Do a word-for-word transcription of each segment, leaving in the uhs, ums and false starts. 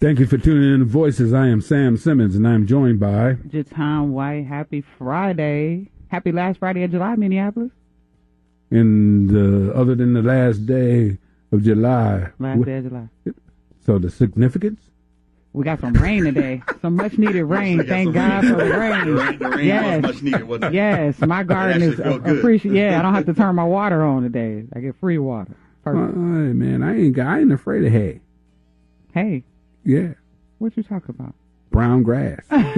Thank you for tuning in to Voices. I am Sam Simmons, and I am joined by... Jatan White. Happy Friday. Happy last Friday of July, Minneapolis. And uh, other than the last day of July... Last day of July. So the significance? We got some rain today. Some much-needed rain. Thank God for the rain. The rain, the rain yes. was much needed, wasn't it? Yes, my garden is appreciated. Yeah, I don't have to turn my water on today. I get free water. Perfect. Uh, hey, man, I ain't, I ain't afraid of hay. Hey. Yeah. What you talk about? Brown grass.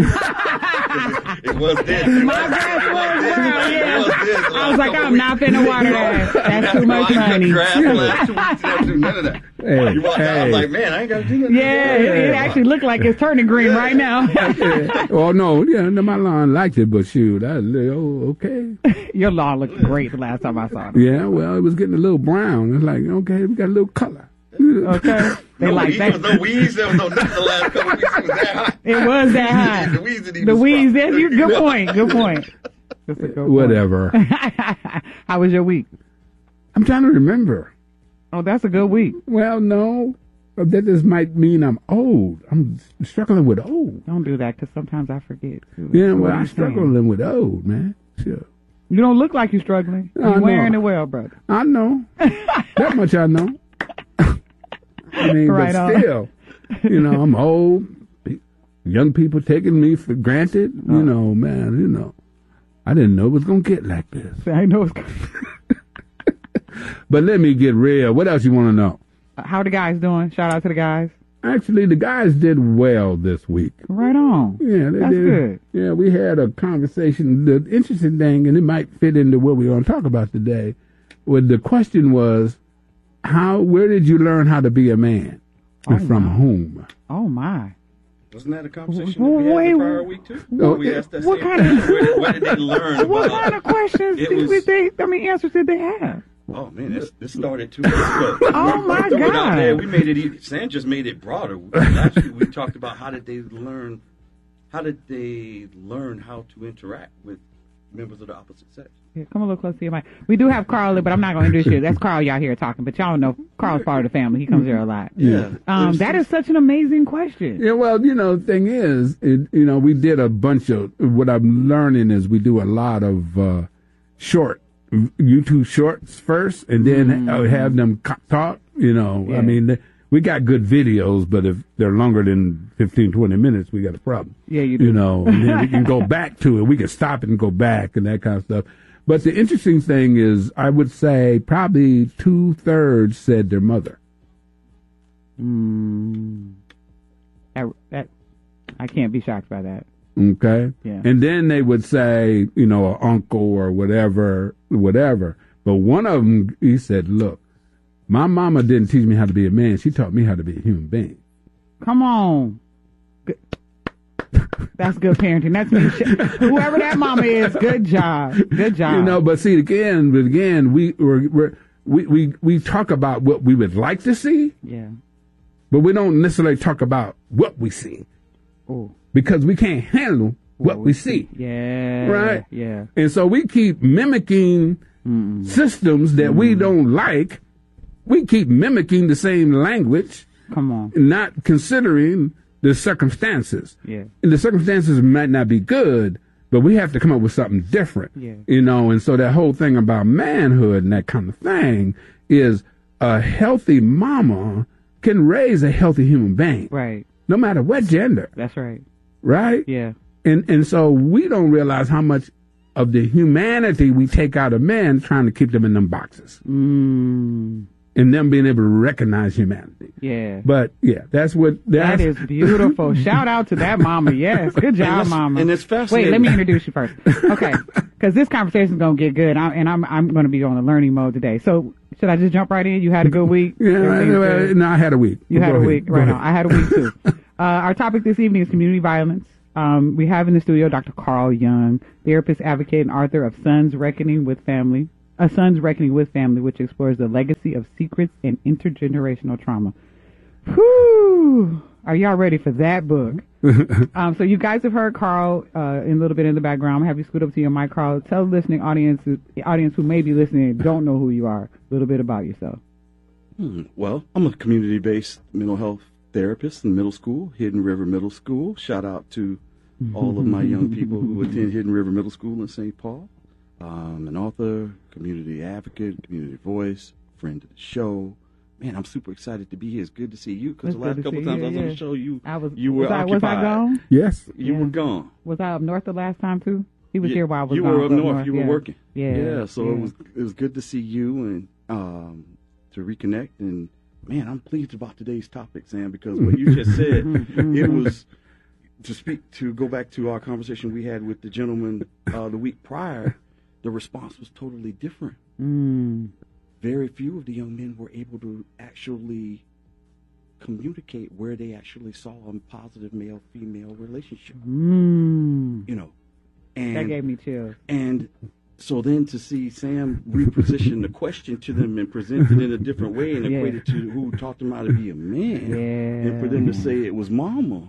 It was this. My grass was brown, yeah. I was like, I'm not finna water that. That's too much money. None of that. Hey, You walked out, I hey. was like, man, I ain't got to do that. Yeah, it, it actually looked like it's turning green right now. Yeah. Well, no, yeah, no, my lawn liked it, but shoot, I oh, okay. Your lawn looked great the last time I saw it. Yeah, well, it was getting a little brown. It's like, okay, we got a little color. Okay. They no, like weeds, that. There was no weeds. There was no nothing the last couple of weeks. It was that hot. It was that hot. The weeds didn't even The weeds, sprout. that's you, good point. Good point. That's a good point. Whatever. How was your week? I'm trying to remember. Oh, that's a good week. Well, no. That just might mean I'm old. I'm struggling with old. Don't do that, because sometimes I forget. Too. Yeah, What well, are I'm you struggling saying? with old, man. Sure. You don't look like you're struggling. I You're know. wearing it well, brother. I know. That much I know. I mean, Right but on. still, you know, I'm old. Young people taking me for granted. You Oh. know, man, you know. I didn't know it was going to get like this. I know it's But let me get real. What else you want to know? How are the guys doing? Shout out to the guys. Actually, the guys did well this week. Right on. Yeah, they That's did. good. Yeah, we had a conversation. The interesting thing, and it might fit into what we're going to talk about today, was the question was, how? Where did you learn how to be a man, and Oh, from my. whom? Oh, my. Wasn't that a conversation Well, that we had wait, the prior week, too? Oh, we asked that what same kind of- question. Where, where did they learn What about kind of questions It did was- they, I mean, answers did they have? Oh, man, this, this started two weeks ago. Oh, my Threw it out God. there. We made it, e- Sam just made it broader. Last week we talked about how did they learn, how did they learn how to interact with members of the opposite sex. Yeah, come a little close to your mic. We do have Carl, but I'm not going to introduce you. That's Carl y'all here talking, but y'all know Carl's part of the family. He comes here a lot. Yeah. Um, that is such an amazing question. Yeah, well, you know, the thing is, it, you know, we did a bunch of, what I'm learning is we do a lot of uh, short, YouTube shorts first, and then Mm. have them co- talk, you know. Yeah. I mean, we got good videos, but if they're longer than fifteen, twenty minutes, we got a problem. Yeah, you do. You know, and then we can go back to it. We can stop it and go back and that kind of stuff. But the interesting thing is, I would say probably two-thirds said their mother. Mm. That, that, I can't be shocked by that. Okay. Yeah. And then they would say, you know, an uncle or whatever, whatever. But one of them, he said, look, my mama didn't teach me how to be a man. She taught me how to be a human being. Come on. Good. That's good parenting. That's me. Whoever that mama is, good job. Good job. You know, but see, again, but again, we, we're, we're, we, we, we talk about what we would like to see, Yeah. but we don't necessarily talk about what we see Oh. because we can't handle what we see. Yeah. Right. Yeah. And so we keep mimicking Mm-mm. systems that we don't like. We keep mimicking the same language, Come on. not considering the circumstances. Yeah. And the circumstances might not be good, but we have to come up with something different. Yeah. You know, and so that whole thing about manhood and that kind of thing is a healthy mama can raise a healthy human being, Right. no matter what gender, That's right. right? Yeah. And and so we don't realize how much of the humanity we take out of men trying to keep them in them boxes Mm. and them being able to recognize humanity. Yeah. But yeah, that's what that's, That is beautiful. Shout out to that mama. Yes. Good job, that's- mama. and it's fascinating. Wait, let me introduce you first. Okay. Because this conversation is going to get good. I, and I'm I'm going to be on the learning mode today. So should I just jump right in? You had a good week? Yeah, Everything's well, good? no, I had a week. You Go had a ahead. week. Go Right ahead. on. I had a week too. Uh, our topic this evening is community violence. Um, we have in the studio Doctor Carl Young, therapist, advocate, and author of Sons Reckoning with Family, A Son's Reckoning with Family, which explores the legacy of secrets and intergenerational trauma. Whew! Are y'all ready for that book? um, so you guys have heard Carl uh, in a little bit in the background. I'm gonna have you scoot up to your mic, Carl. Tell the listening audience, the audience who may be listening and don't know who you are, a little bit about yourself. Hmm. Well, I'm a community-based mental health therapist in middle school, Hidden River Middle School. Shout out to all of my young people who attend Hidden River Middle School in Saint Paul. Um, an author, community advocate, community voice, friend of the show. Man, I'm super excited to be here. It's good to see you because the last couple times I was on the show, you I was, you were was I, occupied. was I gone? Yes. You Yeah. were gone. Was I up north the last time too? He was Yeah, here while I was you gone. were up north. You were yeah. working. Yeah. Yeah. So yeah. it was it was good to see you and um, to reconnect. And man, I'm pleased about today's topic, Sam, because what you just said, it was to speak to go back to our conversation we had with the gentleman uh, the week prior. The response was totally different. Mm. Very few of the young men were able to actually communicate where they actually saw a positive male-female relationship. Mm. You know, and That gave me chills. and so then to see Sam reposition the question to them and present it in a different way and Yeah. equate it to who taught them how to be a man, Yeah. and for them to say it was mama.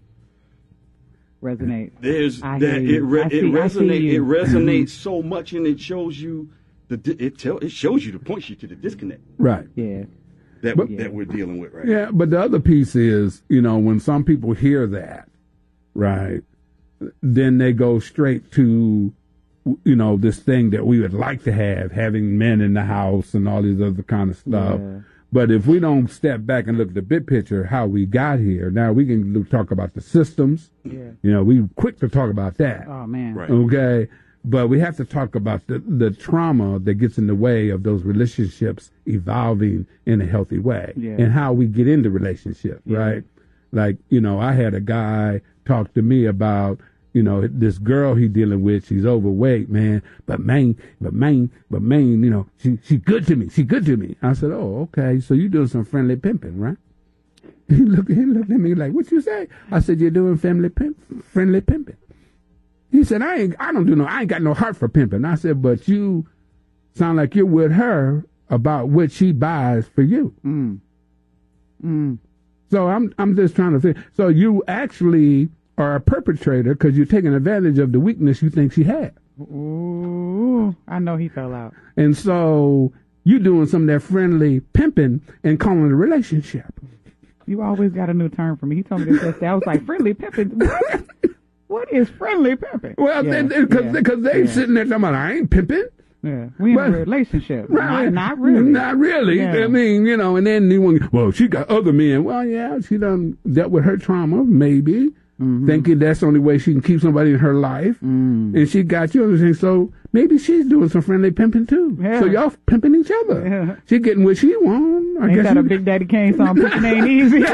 Resonate. There's I that hear you. it re- I it see- I see resonates you. it resonates so much, and it shows you the di- it tell it shows you the points you to the disconnect Right. Yeah. that But- that we're dealing with right Yeah, but the other piece is, you know, when some people hear that, right, then they go straight to, you know, this thing that we would like to have, having men in the house and all these other kind of stuff. Yeah. But if we don't step back and look at the big picture, how we got here, now we can look- talk about the systems. Yeah. You know, we quick to talk about that. Oh man. Right. Okay. But we have to talk about the, the trauma that gets in the way of those relationships evolving in a healthy way Yeah. and how we get into relationships, Yeah. right? Like, you know, I had a guy talk to me about, you know, this girl he dealing with, she's overweight, man, but man, but man, but man, you know, she, she good to me. She good to me. I said, oh, okay. So you doing some friendly pimping, right? He looked, he looked at me like, what you say? I said, you're doing family pimp, friendly pimping. He said, I ain't, I don't do no, I ain't got no heart for pimping. I said, but you sound like you're with her about what she buys for you. Mm. Mm. So I'm, I'm just trying to think. So you actually are a perpetrator because you're taking advantage of the weakness you think she had. Ooh, I know he fell out. And so you doing some of that friendly pimping and calling it a relationship. You always got a new term for me. He told me this yesterday. I was like, friendly pimping. What? What is friendly pimping? Well, Yeah, because yeah, they yeah. sitting there talking about, I ain't pimping. Yeah, we in But- a relationship. Right. Not, not really. Not really. Yeah. I mean, you know, and then you want, well, she got other men. Well, yeah, she done dealt with her trauma, maybe, Mm-hmm. thinking that's the only way she can keep somebody in her life. Mm. And she got you, and so maybe she's doing some friendly pimping too. Yeah. So y'all pimping each other. Yeah. She getting what she want. I Ain't guess that a you- Big Daddy Kane song? Pimping ain't easy.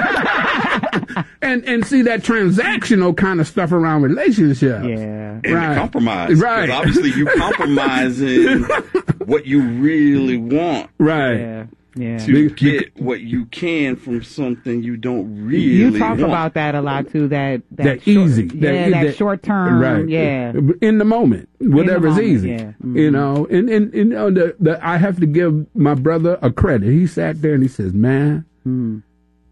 and and see that transactional kind of stuff around relationships. Yeah. and Right. the compromise. 'Cause Right. obviously you compromising what you really want Right. Yeah. Yeah. to Be- get what you can from something you don't really You talk want. about that a lot too. That that, That short, easy. yeah, That- that, that- short term, Right. yeah, In the moment, whatever's moment, easy. yeah. You Mhm. know, and, and, and you know, the, the, I have to give my brother a credit. He sat there and he says, man, Mm.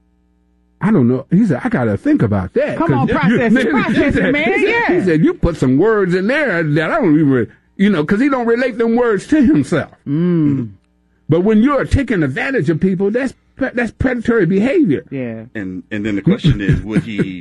I don't know. He said, I got to think about that. Come on, 'Cause process it, he process it, said- man, He said, yeah. he said, you put some words in there that I don't even, you know, because he don't relate them words to himself. Mm. But when you're taking advantage of people, that's that's predatory behavior. Yeah. And and then the question is, would he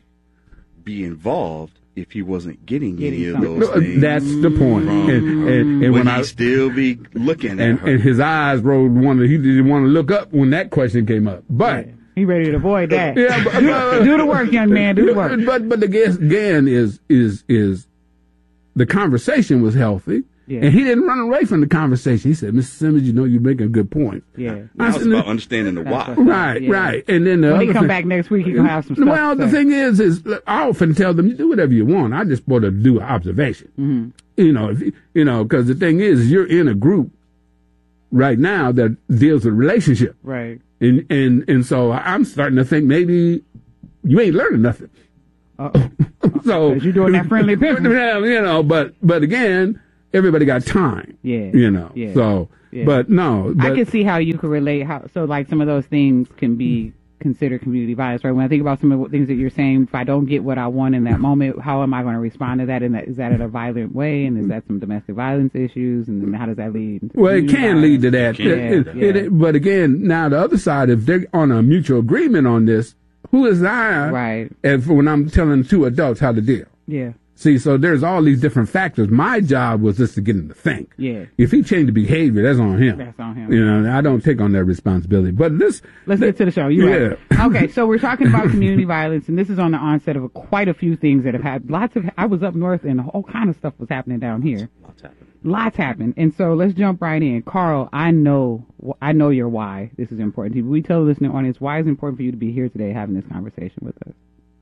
be involved if he wasn't getting, Getting any of something. those No, things? That's the point. From And, and, and would when he I still be looking at and, her? and his eyes rolled one. He didn't want to look up when that question came up. But He ready to avoid that. yeah, but, but, Do the work, young man. Do the work. But but the guess again is is is the conversation was healthy, Yeah. and he didn't run away from the conversation. He said, "Mister Simmons, you know you're making a good point." Yeah. now I it's said, about understanding the That's why. what- Right, Yeah. right. And then the When other he come thing- back next week, he gonna have some stuff. Well, to the say. thing is, is look, I often tell them, you do whatever you want. I just want to do an observation. Mm-hmm. You know, if you, you know, because the thing is, you're in a group right now that deals with relationship, Right. and and and so I'm starting to think maybe you ain't learning nothing. Uh-oh. So 'Cause you doing that friendly pimping. Yeah, you know, but but again, everybody got time. Yeah. You know, Yeah. so Yeah. but no, I but, can see how you could relate. How so? Like some of those things can be considered community violence, right? When I think about some of the things that you're saying, if I don't get what I want in that moment, how am I going to respond to that? And that is that in a violent way? And is that some domestic violence issues? And then how does that lead? into Well, it community can lead to violence? that. It It- can. it- Yeah. it- but again, now the other side, if they're on a mutual agreement on this, Who is I? Right. And for when I'm telling two adults how to deal. Yeah. See, so there's all these different factors. My job was just to get him to think. Yeah. If he changed the behavior, that's on him. That's on him. You know, I don't take on that responsibility. But this. Let's th- get to the show. You yeah. right. Okay, so we're talking about community violence, and this is on the onset of a, quite a few things that have happened. Lots of. I was up north, and all kind of stuff was happening down here. Lots happening. Lots happened, and so let's jump right in. Carl, I know, I know your why. This is important to you. We tell the listening audience why it's important for you to be here today, having this conversation with us.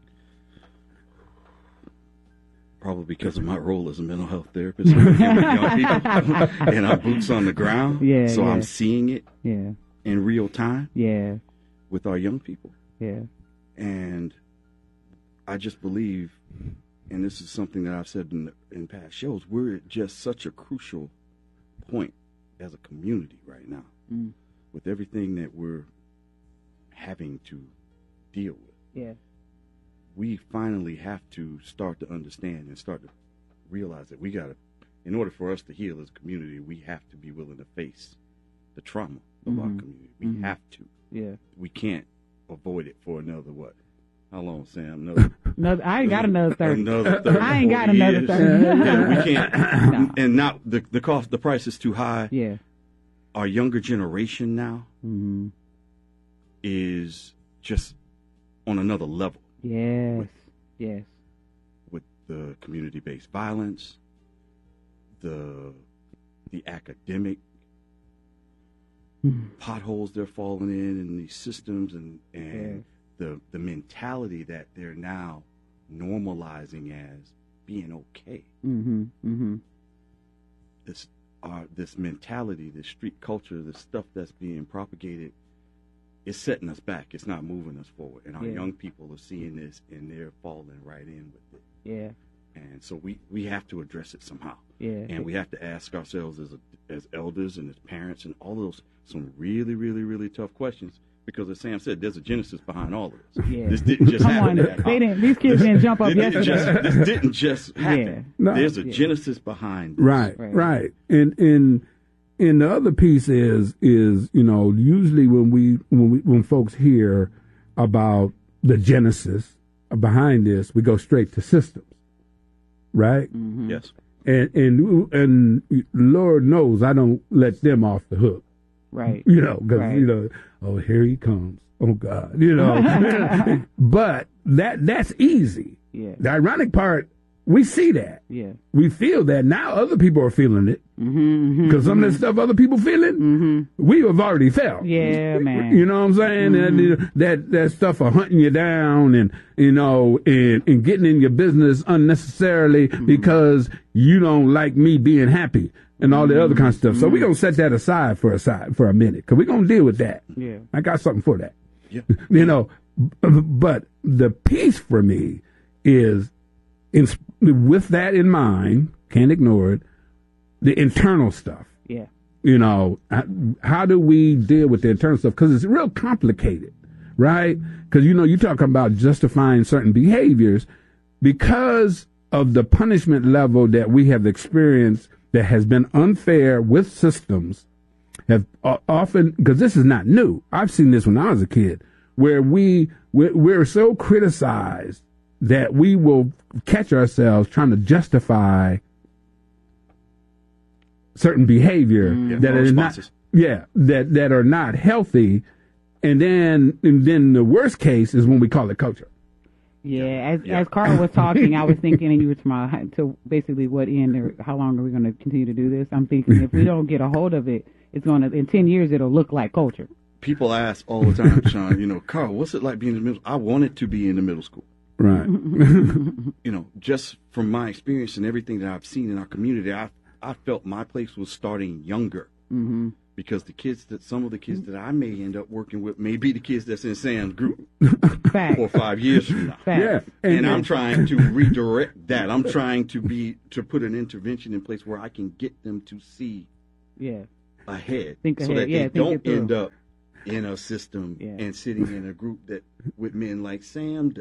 Probably because of my role as a mental health therapist with young people and our boots on the ground. Yeah, so yeah. I'm seeing it Yeah, in real time yeah, with our young people. yeah, And I just believe, and this is something that I've said in, in past shows, we're at just such a crucial point as a community right now mm. with everything that we're having to deal with. yeah, We finally have to start to understand and start to realize that we got to, in order for us to heal as a community, we have to be willing to face the trauma of Mhm. our community. We Mhm. have to. yeah. We can't avoid it for another, what? How long, Sam? Another, Another, I ain't got another thirty. another thirty, I ain't got forty another years. thirty. Yeah, we can't. No. And not, the, the cost, the price is too high. Yeah. Our younger generation now Mm-hmm. is just on another level. Yes. Yes. With the community-based violence, the the academic Mm. potholes they're falling in in these systems, and and Yeah. the the mentality that they're now normalizing as being okay. Mm-hmm. Mm-hmm. This uh, this mentality, this street culture, this stuff that's being propagated, is setting us back. It's not moving us forward. And our Yeah. young people are seeing this, and they're falling right in with it. Yeah. And so we, we have to address it somehow. Yeah. And we have to ask ourselves as a, as elders and as parents and all those some really, really, really tough questions. Because as Sam said, there's a genesis behind all of this. Yeah. This didn't just Come on. happen. They didn't, these kids didn't jump up It didn't yesterday. just, this didn't just happen. Yeah. No. There's a Yeah. genesis behind this. Right, Right. right. And and and the other piece is is you know usually when we when we when folks hear about the genesis behind this, we go straight to systems, right? Mm-hmm. Yes. And and and Lord knows I don't let them off the hook, Right. you know, because Right. you know, oh here he comes, oh God, you know. But that that's easy. Yeah. The ironic part, we see that. Yeah. We feel that now other people are feeling it. Mm-hmm. Because some of the stuff other people feeling, Mm-hmm. we have already felt. Yeah, man. You know what I'm saying? Mm-hmm. And that that stuff are hunting you down and, you know, and, and getting in your business unnecessarily Mm-hmm. because you don't like me being happy and all the other kind of stuff. So we're going to set that aside for a side for a minute because we're going to deal with that. Yeah. I got something for that. Yeah. You know, but the piece for me is in, with that in mind, can't ignore it, the internal stuff. Yeah. You know, how do we deal with the internal stuff? Because it's real complicated, right? Because, you know, you're talking about justifying certain behaviors because of the punishment level that we have experienced that has been unfair with systems have often, because this is not new. I've seen this when I was a kid, where we, we're, we're so criticized that we will catch ourselves trying to justify certain behavior Yeah, that for is not, responses. yeah, that, that are not healthy. And then, and then the worst case is when we call it culture. Yeah, as Yeah. as Carl was talking, I was thinking, and you were talking to basically what end or how long are we going to continue to do this? I'm thinking if we don't get a hold of it, it's going to, in ten years, it'll look like culture. People ask all the time, Sean, you know, Carl, what's it like being in the middle? I wanted to be in the middle school. Right. You know, just from my experience and everything that I've seen in our community, I I felt my place was starting younger. Mm-hmm. Because the kids that some of the kids that I may end up working with may be the kids that's in Sam's group Fact. four or five years from now. Fact. Yeah. And I'm trying to redirect that. I'm trying to be to put an intervention in place where I can get them to see Yeah. ahead, Think so ahead. that Yeah, they think don't it through. end up in a system Yeah. and sitting in a group that with men like Sam does.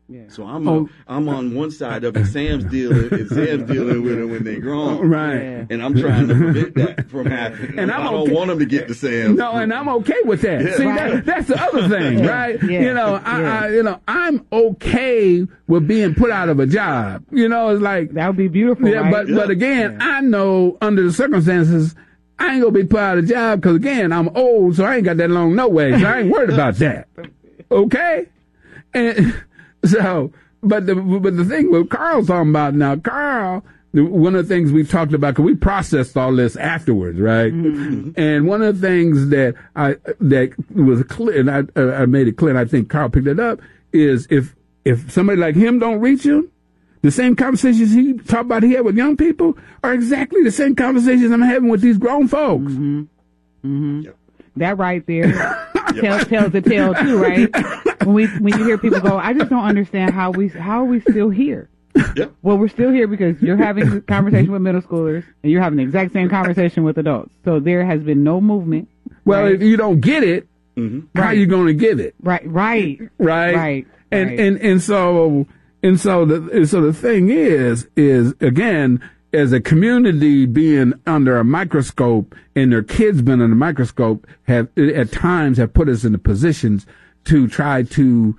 Yeah. So I'm Oh. a, I'm on one side of it. Sam's dealing and Sam's dealing with it when they grown. Right. Yeah. And I'm trying to prevent that from happening. And I I'm don't okay. want them to get to Sam's. No, and I'm okay with that. Yeah. See, Right. that, that's the other thing, Yeah. right? Yeah. You know, I, Yeah. I, you know, I'm okay with being put out of a job. You know, it's like, That would be beautiful, yeah, right? but but again, Yeah. I know under the circumstances, I ain't gonna be put out of a job because again, I'm old, so I ain't got that long no way, so I ain't worried about that. Okay, and so, but the but the thing with Carl's talking about now, Carl. One of the things we talked about, because we processed all this afterwards, right? Mm-hmm. And one of the things that I that was clear, and I, uh, I made it clear, and I think Carl picked it up, is if if somebody like him don't reach you, the same conversations he talked about he had with young people are exactly the same conversations I'm having with these grown folks. Mm-hmm. Mm-hmm. Yep. That right there tells tells the tale too, right? When we when you hear people go, I just don't understand how we how are we still here. Yep. Well, we're still here because you're having a conversation with middle schoolers and you're having the exact same conversation with adults. So there has been no movement. Well, right? if you don't get it, mm-hmm. how Right. are you going to get it? Right, right, Right, right. And right. and and so and so the so the thing is is again, as a community being under a microscope and their kids being under a microscope have at times have put us in the positions to try to,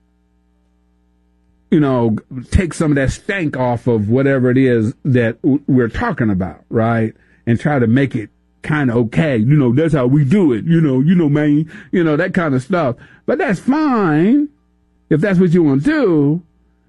you know, take some of that stank off of whatever it is that w- we're talking about, right? And try to make it kind of okay. You know, that's how we do it. You know, you know, man, you know, that kind of stuff. But that's fine if that's what you want to do.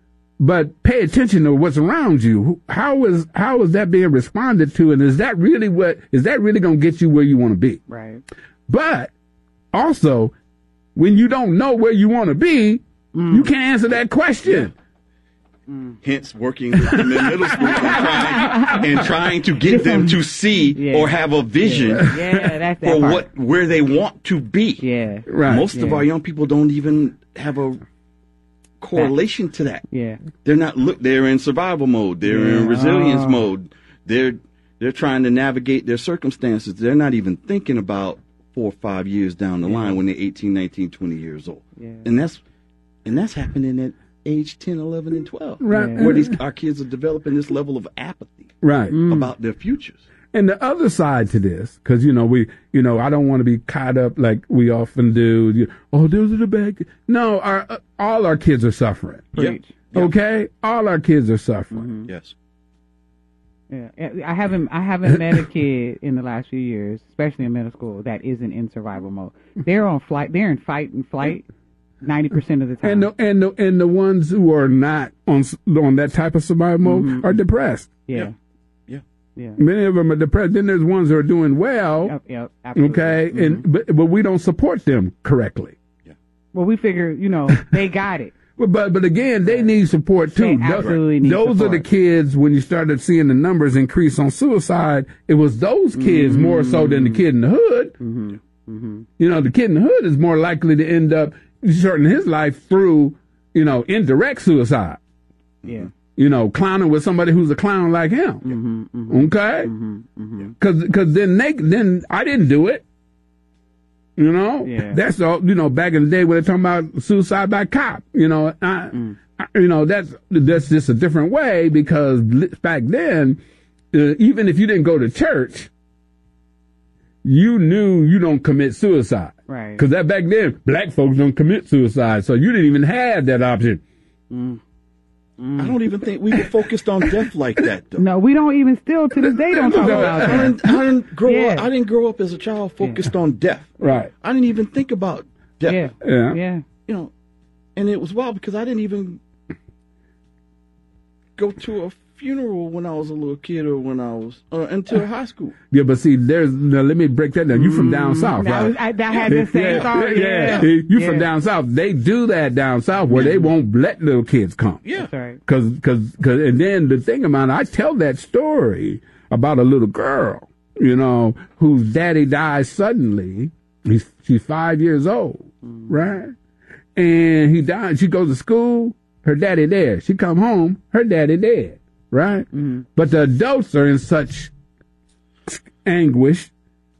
But pay attention to what's around you. How is how is that being responded to? And is that really what is that really going to get you where you want to be? Right. But also, when you don't know where you want to be, mm. you can't answer that question. Yeah. Mm. Hence, working with them in middle school and trying, and trying to get them to see yeah. or have a vision yeah, yeah that's that for part. what where they want to be. Yeah. Right. Most yeah. of our young people don't even have a correlation to that. Yeah. They're not look they're in survival mode. They're yeah. in resilience oh. mode. They're they're trying to navigate their circumstances. They're not even thinking about four or five years down the yeah. line when they're eighteen, nineteen, twenty years old. Yeah. And that's and that's happening at age ten, eleven, and twelve. Right. Where these our kids are developing this level of apathy. Right. Mm. About their futures. And the other side to this, because, you know, we, you know, I don't want to be caught up like we often do. You, oh, those are the bad kids. No, our, uh, all our kids are suffering. Preach. Yep. Okay? All our kids are suffering. Mm-hmm. Yes. Yeah, I haven't I haven't met a kid in the last few years, especially in middle school, that isn't in survival mode. They're on flight. They're in fight and flight ninety percent of the time. And the, and the, and the ones who are not on on that type of survival mode mm-hmm. are depressed. Yeah. Yep. Yeah. Many of them are depressed. Then there's ones who are doing well. Yep, yep, absolutely. Okay, mm-hmm. and but but we don't support them correctly. Yeah. Well, we figure, you know, they got it. But but, but again, they need support too. They absolutely need those support. are the kids. When you started seeing the numbers increase on suicide, it was those kids mm-hmm. more so than the kid in the hood. Mm-hmm. Mm-hmm. You know, the kid in the hood is more likely to end up shortening his life through, you know, indirect suicide. Yeah. You know, clowning with somebody who's a clown like him. Mm-hmm, mm-hmm, okay? Mm-hmm, mm-hmm. Cause, cause then they, then I didn't do it. You know? Yeah. That's all, you know, back in the day when they're talking about suicide by cop, you know, I, mm. I, you know, that's, that's just a different way because back then, uh, even if you didn't go to church, you knew you don't commit suicide. Right. Cause that back then, black folks don't commit suicide. So you didn't even have that option. Mm. Mm. I don't even think we were focused on death like that, though. No, we don't even still to this day don't talk no, about I that. didn't, I didn't grow Yeah. up. I didn't grow up as a child focused Yeah. on death. Right. I didn't even think about death. Yeah. Yeah. Yeah. You know, and it was wild because I didn't even go to a funeral when I was a little kid or when I was uh, until high school. Yeah, but see, there's, now let me break that down. You from down south, That right? was, I, that had the same yeah, thought. yeah, Yeah. You Yeah. from down south. They do that down south where they won't let little kids come. Yeah. That's right. Cause, cause, cause, and then the thing about it, I tell that story about a little girl, you know, whose daddy dies suddenly. He's, she's five years old, mm. right? And he died. She goes to school. Her daddy there. She come home. Her daddy dead, right? Mm-hmm. But the adults are in such anguish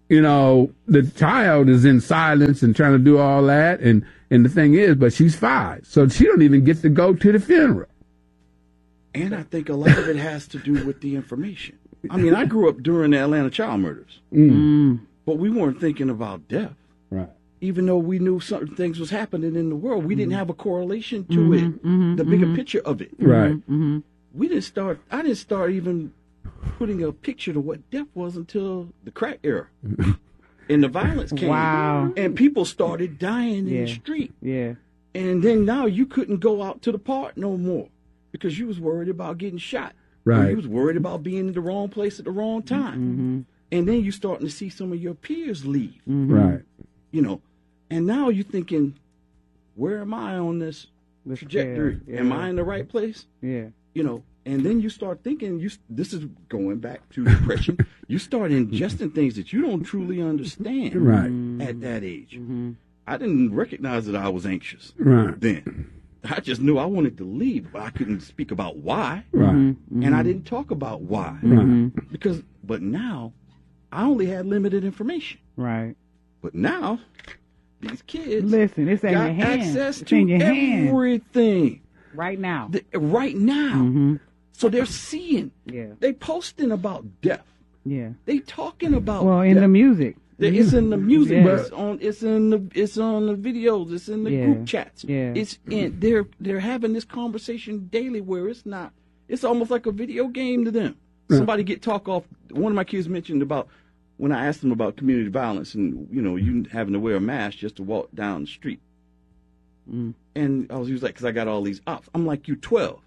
you know, the child is in silence and trying to do all that. And, and the thing is, but she's five. So she don't even get to go to the funeral. And I think a lot of it has to do with the information. I mean, I grew up during the Atlanta child murders, Mm. but we weren't thinking about death. Right. Even though we knew certain things was happening in the world, we didn't have a correlation to Mhm, it, mhm, the bigger mhm. picture of it. Right. Mm-hmm. We didn't start, I didn't start even putting a picture to what death was until the crack era. And the violence came. Wow. And people started dying in Yeah. the street. Yeah. And then now you couldn't go out to the park no more because you was worried about getting shot. Or Right. you was worried about being in the wrong place at the wrong time. Mm-hmm. And then you starting to see some of your peers leave, Mm-hmm. Right. you know. And now you're thinking, where am I on this This trajectory? care, Am yeah. I in the right place? Yeah. You know, and then you start thinking, you this is going back to depression. You start ingesting things that you don't truly understand Right. at that age. Mm-hmm. I didn't recognize that I was anxious Right. then. I just knew I wanted to leave, but I couldn't speak about why. Right. Mm-hmm. And I didn't talk about why. Right. Because, but now, I only had limited information. Right. But now, these kids Listen, it's in got your hand. access It's to in your hand everything right now. th- right now. Mm-hmm. So they're seeing, Yeah. they posting about death. Yeah. They talking about Well, in death. the music. It's in the music. Yeah. It's on. It's in the. It's on the videos. It's in the Yeah. group chats. Yeah. It's in. They're they're having this conversation daily where it's not. It's almost like a video game to them. Yeah. Somebody get talk off. One of my kids mentioned about when I asked them about community violence and you know you having to wear a mask just to walk down the street. Mm. And I was, he was like, because I got all these ops. I'm like, you twelve.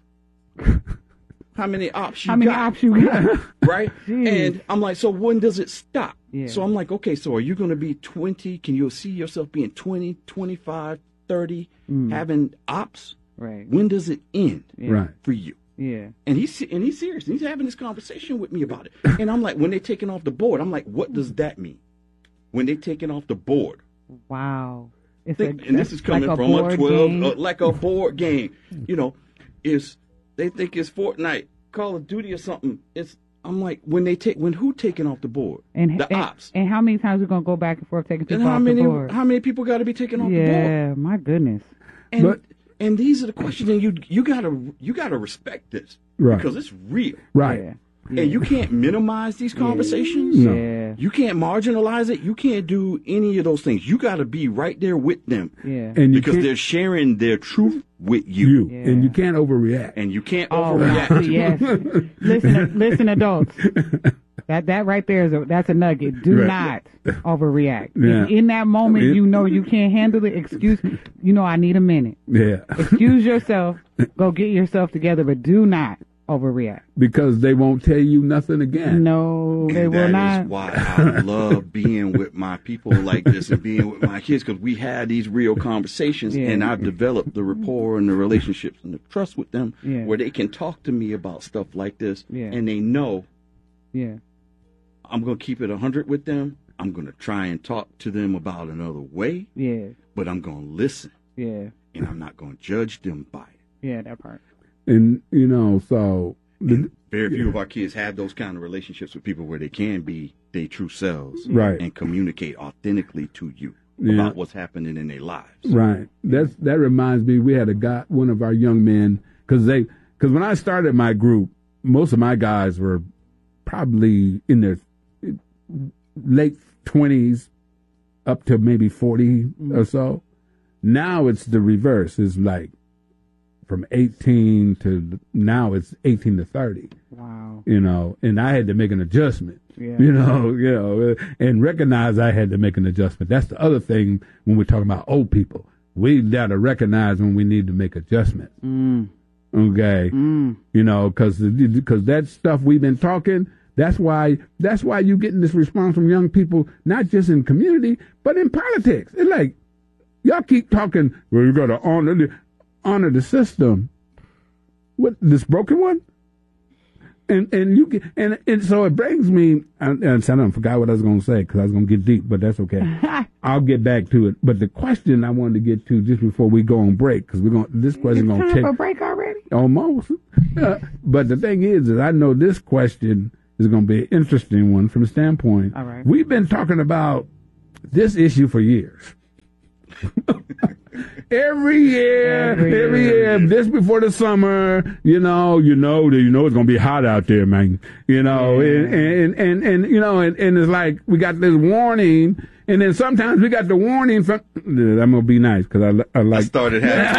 How many ops you How many got? ops you got? Right? Jeez. And I'm like, so when does it stop? Yeah. So I'm like, okay, so are you going to be twenty? Can you see yourself being twenty, twenty-five, thirty, Mm. having ops? Right. When does it end Yeah. Right. for you? Yeah. And he's and he's serious. He's having this conversation with me about it. And I'm like, when they're taking off the board, I'm like, what does that mean? When they're taking off the board. Wow. It's Think, a, and this is coming like a from a board twelve, game. uh, like a board game. You know, is they think it's Fortnite, Call of Duty, or something. It's I'm like when they take when who taking off the board? and, the and, ops. And how many times we gonna go back and forth taking people And how off many the board? how many people got to be taken off the board? Yeah, my goodness. And But- and these are the questions, and you you gotta you gotta respect this Right. because it's real, Right. Yeah. and you can't minimize these conversations. No. Yeah. You can't marginalize it. You can't do any of those things. You got to be right there with them Yeah. And you because can't, they're sharing their truth with you, you Yeah. and you can't overreact. and you can't Oh, overreact. to it. yes. listen, listen, adults. That that right there is a that's a nugget. Do Right. not overreact. Yeah. If in that moment, It- you know you can't handle it. Excuse. You know I need a minute. Yeah. Excuse yourself. Go get yourself together, but do not overreact. Because they won't tell you nothing again. No, they And will that not. is why I love being with my people like this and being with my kids because we had these real conversations Yeah. and I've developed the rapport and the relationships and the trust with them Yeah. where they can talk to me about stuff like this Yeah. and they know Yeah. I'm going to keep it one hundred with them. I'm going to try and talk to them about another way, Yeah. but I'm going to listen Yeah. and I'm not going to judge them by it. Yeah. That part. And you know, so the, And very few of our kids have those kind of relationships with people where they can be their true selves Right. and communicate authentically to you Yeah. about what's happening in their lives. right. That's that reminds me. We had a guy, one of our young men, because they, because when I started my group, most of my guys were probably in their late twenties, up to maybe forty or so. Now it's the reverse. It's like from eighteen to now it's eighteen to thirty. Wow. You know, and I had to make an adjustment. Yeah. You know, you know, and recognize I had to make an adjustment. That's the other thing when we're talking about old people. We got to recognize when we need to make adjustments. Mm. Okay, Mm. you know, because because that stuff we've been talking. That's why that's why you getting this response from young people, not just in community, but in politics. It's like y'all keep talking. Well, you got to honor the honor the system. What, this broken one? And and you get, and and so it brings me. And, and I don't forgot what I was going to say because I was going to get deep, but that's okay. I'll get back to it. But the question I wanted to get to just before we go on break, because we're going this question going to Time take for a break already. almost. Uh, but the thing is, is I know this question is going to be an interesting one from the standpoint. All right. We've been talking about this issue for years. Every year, every, every year, year, this before the summer, you know, you know, you know it's gonna be hot out there, man. You know, yeah. and, and, and, and, you know, and, and it's like we got this warning, and then sometimes we got the warning from. I'm gonna be nice because I, I like. I started having.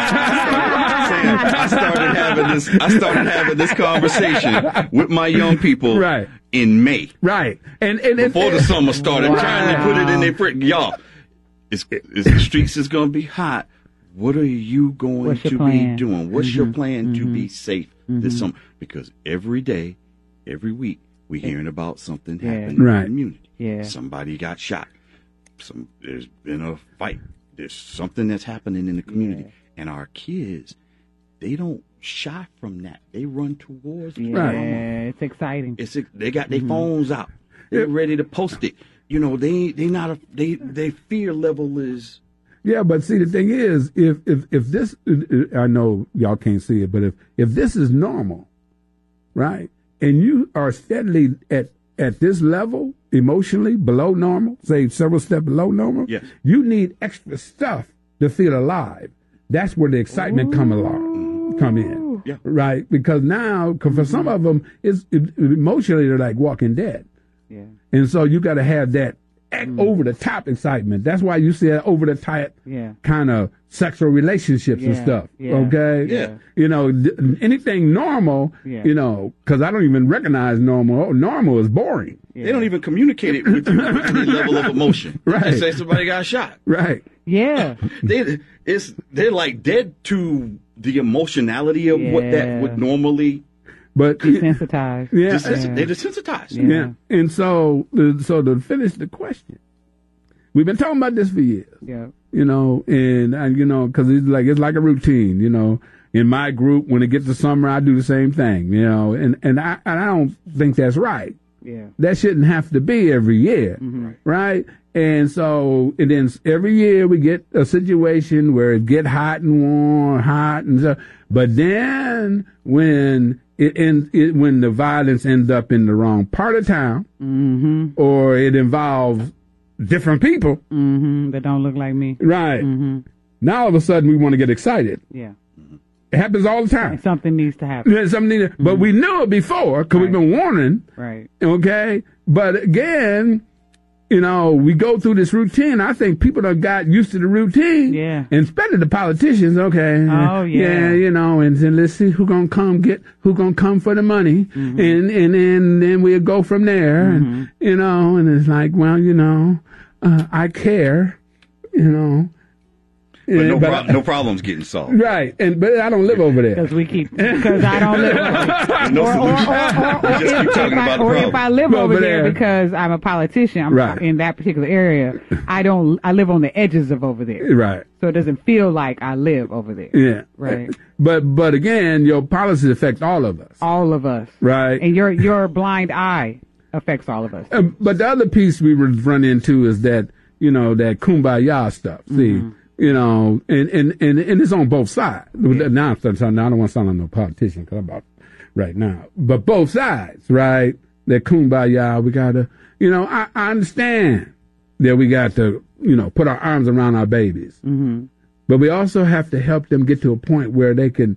I started having this. I started having this conversation with my young people. Right. In May. Right. And, and before and, the summer started, wow. trying to put it in their print, y'all. It's, it's, the streets is going to be hot. What are you going What's to be doing? What's mm-hmm. your plan mm-hmm. to be safe mm-hmm. this summer? Because every day, every week, we're hearing about something yeah. happening right. in the community. Yeah. Somebody got shot. Some There's been a fight. There's something that's happening in the community. Yeah. And our kids, they don't shy from that. They run towards yeah. drama. It's exciting. It's They got their mm-hmm. phones out. They're ready to post it. You know, they they not a, they their fear level is. Yeah, but see, the thing is, if if if this, I know y'all can't see it, but if if this is normal, right, and you are steadily at at this level emotionally below normal, say several steps below normal, yes. you need extra stuff to feel alive. That's where the excitement Ooh. come along, come in, yeah. right? Because now, cause for some of them, it's it, emotionally they're like Walking Dead. Yeah. And so you got to have that mm. over the top excitement. That's why you see that over the top yeah. kind of sexual relationships yeah. and stuff. Yeah. Okay. Yeah. You know, th- anything normal, yeah. you know, because I don't even recognize normal. Oh, normal is boring. Yeah. They don't even communicate it with, with any level of emotion. Right. They say somebody got shot. Right. Yeah. they it's they're like dead to the emotionality of yeah. what that would normally. But desensitized. Yeah. Desens- yeah. They're desensitized. Yeah. yeah. And so, so to finish the question, we've been talking about this for years. Yeah. You know, and, and you know, because it's like it's like a routine. You know, in my group, when it gets to summer, I do the same thing. You know, and and I and I don't think that's right. Yeah. That shouldn't have to be every year, mm-hmm. right? And so, and then every year we get a situation where it get hot and warm, hot and so. But then when it, ends, it when the violence ends up in the wrong part of town, mm-hmm. or it involves different people mm-hmm. that don't look like me, right? Mm-hmm. Now all of a sudden we want to get excited. Yeah. It happens all the time. And something needs to happen. Yeah, something needs, mm-hmm. But we knew it before because right. we've been warning. Right. Okay. But again, you know, we go through this routine. I think people have got used to the routine. Yeah. And especially the politicians. Okay. Oh, yeah. Yeah, you know, and then let's see who gonna come get, who gonna come for the money. Mm-hmm. And, and then, then we'll go from there. Mm-hmm. And, you know, and it's like, well, you know, uh, I care, you know. But, yeah, no, but pro- I, no problems getting solved. Right. And, but I don't live over there. Because we keep, because I don't live over there. No or, or, or, solution. or, or, We just keep if, talking if I, about the or if problem. I live Over over there there. because I'm a politician, I'm Right. in that particular area, I don't, I live on the edges of over there. Right. So it doesn't feel like I live over there. Yeah. Right. But, but again, your policies affect all of us. All of us. Right. And your, your blind eye affects all of us. Uh, but the other piece we would run into is that, you know, that kumbaya stuff. See, Mm-hmm. you know, and, and, and, and it's on both sides. Yeah. Now, I'm starting, now I don't want to sound like no politician because I'm about right now. But both sides, right? That kumbaya, we got to, you know, I, I understand that we got to, you know, put our arms around our babies. Mm-hmm. But we also have to help them get to a point where they can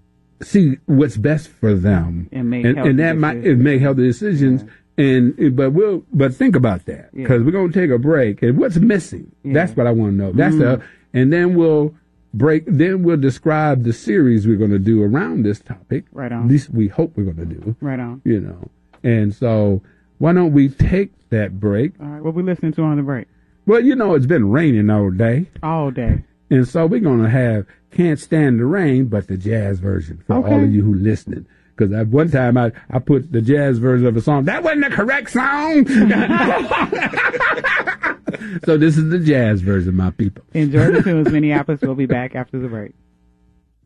see what's best for them. And make and, healthy and that might it make healthy decisions. Yeah. And but we'll but think about that because Yeah. we're gonna take a break and what's missing. Yeah. That's what I want to know. That's Mm. the and then we'll break. Then we'll describe the series we're gonna do around this topic. Right on. At least we hope we're gonna do. Right on. You know. And so why don't we take that break? All right. What we listening to on the break? Well, you know it's been raining all day, All day. and so we're gonna have Can't Stand the Rain, but the jazz version for Okay. all of you who listening. Because at one time I, I put the jazz version of a song. That wasn't the correct song. So this is the jazz version, my people. Enjoy the tunes, Minneapolis. We'll be back after the break.